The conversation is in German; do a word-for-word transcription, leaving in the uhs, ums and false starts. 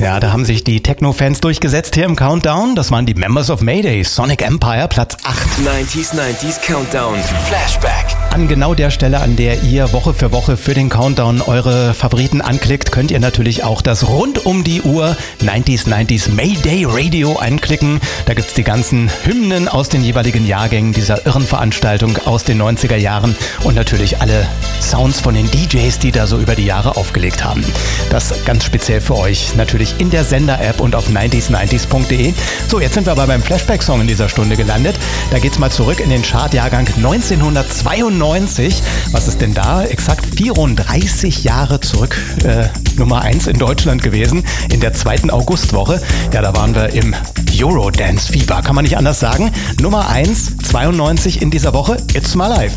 Ja, da haben sich die Techno-Fans durchgesetzt hier im Countdown. Das waren die Members of Mayday, Sonic Empire, Platz acht. neunziger neunzig Countdown Flashback. An genau der Stelle, an der ihr Woche für Woche für den Countdown eure Favoriten anklickt, könnt ihr natürlich auch das rund um die Uhr neunziger neunzig Mayday Radio einklicken. Da gibt's die ganzen Hymnen aus den jeweiligen Jahrgängen dieser irren Veranstaltung aus den neunziger Jahren und natürlich alle Sounds von den D Js, die da so über die Jahre aufgelegt haben. Das ganz speziell für euch natürlich in der Sender-App und auf neunziger neunzig punkt de. So, jetzt sind wir aber beim Flashback-Song in dieser Stunde gelandet. Da geht's mal zurück in den Chartjahrgang neunzehnhundertzweiundneunzig. Was ist denn da? Exakt vierunddreißig Jahre zurück. Äh, Nummer eins in Deutschland gewesen. In der zweiten Augustwoche. Ja, da waren wir im Eurodance-Fieber. Kann man nicht anders sagen. Nummer eins, zweiundneunzig in dieser Woche. It's My Life.